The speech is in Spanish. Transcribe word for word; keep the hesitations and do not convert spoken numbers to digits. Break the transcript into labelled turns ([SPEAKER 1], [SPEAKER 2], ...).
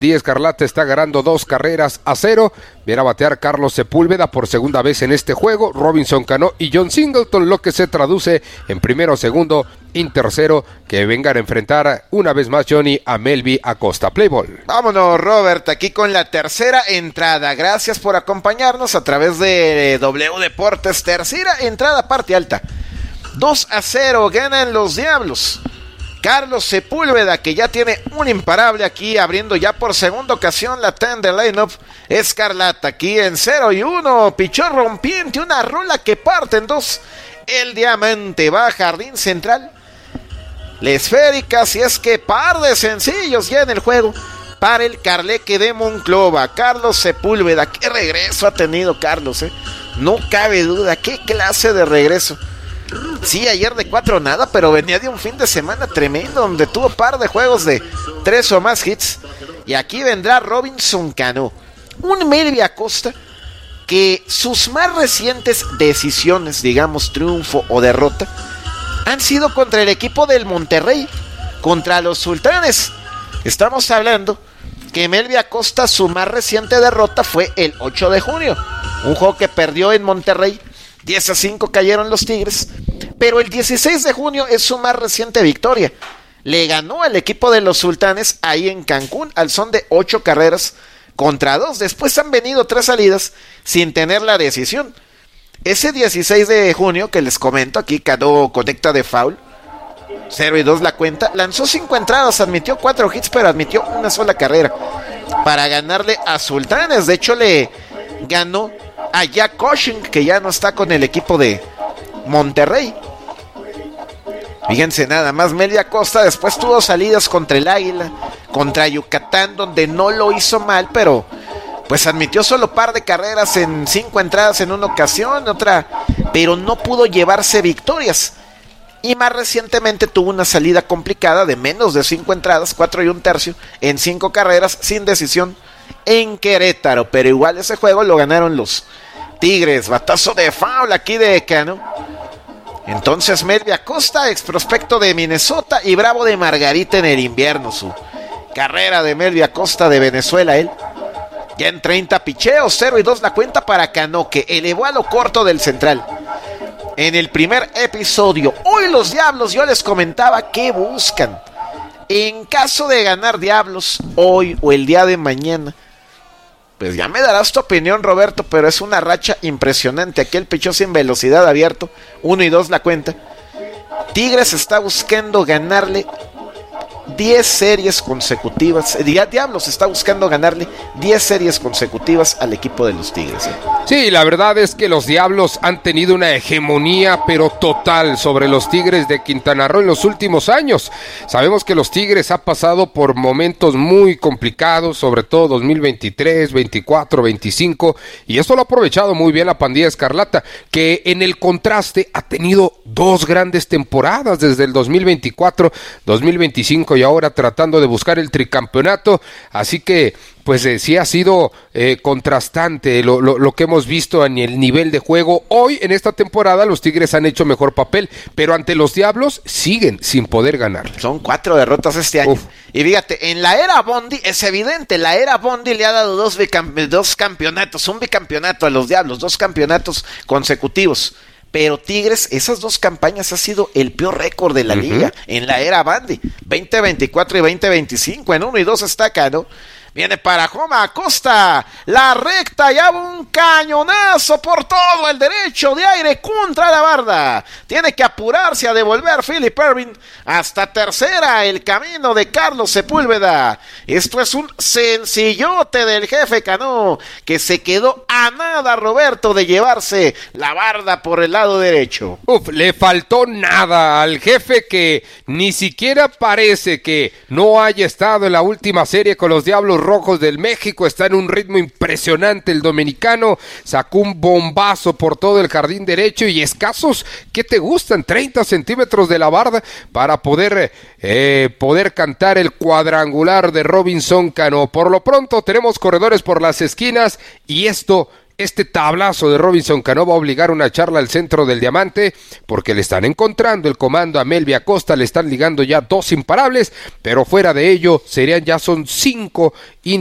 [SPEAKER 1] Escarlata está ganando dos carreras a cero. Viene a batear Carlos Sepúlveda por segunda vez en este juego. Robinson Cano y John Singleton, lo que se traduce en primero, segundo y tercero, que vengan a enfrentar una vez más Johnny a Melvi Acosta. Play ball.
[SPEAKER 2] Vámonos, Robert, aquí con la tercera entrada. Gracias por acompañarnos a través de W Deportes. Tercera entrada, parte alta. dos a cero ganan los Diablos. Carlos Sepúlveda, que ya tiene un imparable aquí, abriendo ya por segunda ocasión la ten de line-up. Escarlata aquí en cero y uno. Pichó rompiente, una rola que parte en dos. El diamante va a jardín central. La esférica, si es que par de sencillos ya en el juego para el Carleque de Monclova. Carlos Sepúlveda, qué regreso ha tenido Carlos, eh. No cabe duda, qué clase de regreso. Sí, ayer de cuatro nada, pero venía de un fin de semana tremendo donde tuvo par de juegos de tres o más hits. Y aquí vendrá Robinson Cano, un Melvi Acosta que sus más recientes decisiones, digamos triunfo o derrota, han sido contra el equipo del Monterrey, contra los Sultanes. Estamos hablando que Melvi Acosta, su más reciente derrota fue el ocho de junio, un juego que perdió en Monterrey. diez a cinco cayeron los Tigres, pero el dieciséis de junio es su más reciente victoria. Le ganó al equipo de los Sultanes ahí en Cancún al son de ocho carreras contra dos. Después han venido tres salidas sin tener la decisión. Ese dieciséis de junio que les comento, aquí Cano conecta de foul, cero y dos la cuenta, lanzó cinco entradas, admitió cuatro hits, pero admitió una sola carrera para ganarle a Sultanes. De hecho le ganó a Jack Cushing, que ya no está con el equipo de Monterrey. Fíjense nada más, Melvi Acosta después tuvo salidas contra el Águila, contra Yucatán, donde no lo hizo mal, pero pues admitió solo par de carreras en cinco entradas en una ocasión, otra, pero no pudo llevarse victorias. Y más recientemente tuvo una salida complicada de menos de cinco entradas, cuatro y un tercio, en cinco carreras, sin decisión, en Querétaro. Pero igual ese juego lo ganaron los Tigres. Batazo de foul aquí de Cano. Entonces Melvi Acosta, ex prospecto de Minnesota y bravo de Margarita en el invierno. Su carrera de Melvi Acosta de Venezuela, él. Ya en treinta picheos, cero y dos la cuenta para Cano, que elevó a lo corto del central. En el primer episodio, hoy los Diablos, yo les comentaba que buscan. En caso de ganar Diablos hoy o el día de mañana, pues ya me darás tu opinión, Roberto, pero es una racha impresionante. Aquí el pichó sin velocidad abierto, uno y dos la cuenta. Tigres está buscando ganarle diez series consecutivas. Diablos está buscando ganarle diez series consecutivas al equipo de los Tigres. ¿eh?
[SPEAKER 1] Sí, la verdad es que los Diablos han tenido una hegemonía pero total sobre los Tigres de Quintana Roo en los últimos años. Sabemos que los Tigres han pasado por momentos muy complicados, sobre todo dos mil veintitrés, veinticuatro, veinticinco, y esto lo ha aprovechado muy bien la pandilla Escarlata, que en el contraste ha tenido dos grandes temporadas desde el dos mil veinticuatro, dos mil veinticinco y ahora tratando de buscar el tricampeonato, así que pues eh, sí ha sido eh, contrastante lo, lo, lo que hemos visto en el nivel de juego. Hoy en esta temporada los Tigres han hecho mejor papel, pero ante los Diablos siguen sin poder ganar.
[SPEAKER 2] Son cuatro derrotas este año. Uf. Y fíjate, en la era Bondi es evidente, la era Bondi le ha dado dos, bicamp- dos campeonatos, un bicampeonato a los Diablos, dos campeonatos consecutivos. Pero Tigres, esas dos campañas ha sido el peor récord de la uh-huh. liga en la era Bandy. veinte veinticuatro y veinte veinticinco, en uno y dos está Cano. Viene para Joma Acosta, la recta, ya un cañonazo por todo el derecho de aire contra la barda. Tiene que apurarse a devolver Philip Ervin hasta tercera, el camino de Carlos Sepúlveda. Esto es un sencillote del jefe Cano, que se quedó a nada, Roberto, de llevarse la barda por el lado derecho.
[SPEAKER 1] Uf, le faltó nada al jefe, que ni siquiera parece que no haya estado en la última serie con los Diablos Rojos del México. Está en un ritmo impresionante el dominicano, sacó un bombazo por todo el jardín derecho y escasos, ¿qué te gustan? treinta centímetros de la barda para poder, eh, poder cantar el cuadrangular de Robinson Cano. Por lo pronto tenemos corredores por las esquinas y esto Este tablazo de Robinson Cano va a obligar una charla al centro del diamante, porque le están encontrando el comando a Melvin Acosta, le están ligando ya dos imparables, pero fuera de ello serían ya son cinco